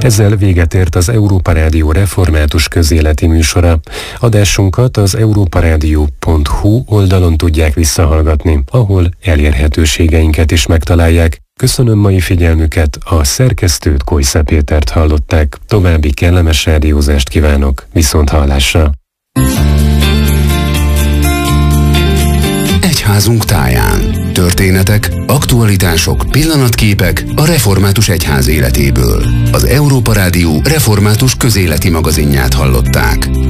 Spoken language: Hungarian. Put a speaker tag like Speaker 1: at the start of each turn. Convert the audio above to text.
Speaker 1: Ezzel véget ért az Európa Rádió református közéleti műsora. Adásunkat az europaradio.hu oldalon tudják visszahallgatni, ahol elérhetőségeinket is megtalálják. Köszönöm mai figyelmüket, a szerkesztőt, Kojsza Pétert hallották. További kellemes rádiózást kívánok, viszonthallásra!
Speaker 2: Egyházunk táján. Történetek, aktualitások, pillanatképek a református egyház életéből. Az Európa Rádió református közéleti magazinját hallották.